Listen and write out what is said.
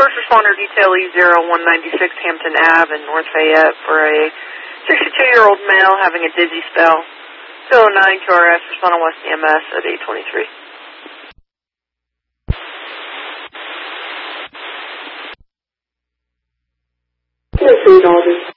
first responder detail E0196 Hampton Ave in North Fayette for a 62-year-old male having a dizzy spell. 209 QRS, respond on West EMS at 823. Good, Dodgers.